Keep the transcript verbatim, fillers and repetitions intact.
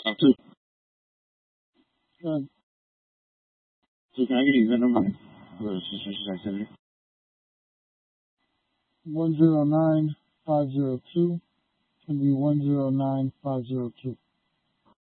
Uh, two. Good. So can I get the number for suspicious activity? one zero nine five zero two. Can be one zero nine five zero two.